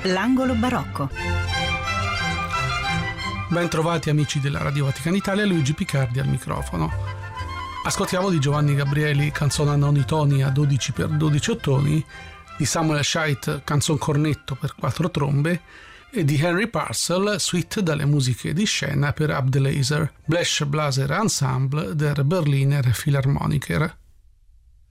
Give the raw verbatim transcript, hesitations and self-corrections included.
L'angolo barocco. Ben trovati amici della Radio Vaticana Italia, Luigi Picardi al microfono. Ascoltiamo di Giovanni Gabrieli canzone a noni toni a dodici per dodici ottoni, di Samuel Scheidt canzon cornetto per quattro trombe e di Henry Purcell suite dalle musiche di scena per Abdelaser, Blesch Blaser Ensemble der Berliner Philharmoniker.